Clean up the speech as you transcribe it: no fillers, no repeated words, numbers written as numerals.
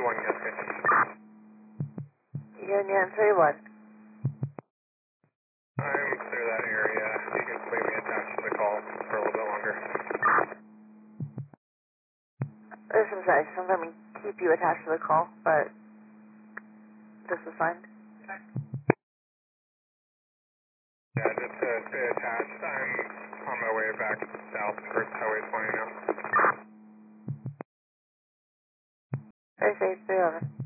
31 Cascade. Union 31. I'm through that area. You can leave me attached to the call for a little bit longer. Listen, sorry, sometimes we keep you attached to the call, but this is fine. Yeah, just stay attached. I'm on my way back south towards Highway 20 now. Very safe, 311.